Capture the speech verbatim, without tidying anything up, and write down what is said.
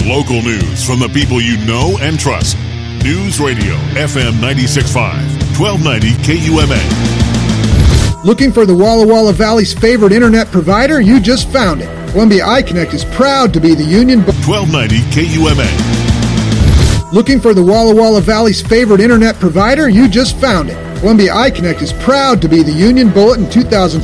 Local news from the people you know and trust. News Radio F M ninety-six point five, twelve ninety K U M A. Looking for the Walla Walla Valley's favorite internet provider? You just found it. Columbia iConnect is proud to be the Union... twelve ninety K U M A. Looking for the Walla Walla Valley's favorite internet provider? You just found it. Columbia iConnect is proud to be the Union Bulletin two thousand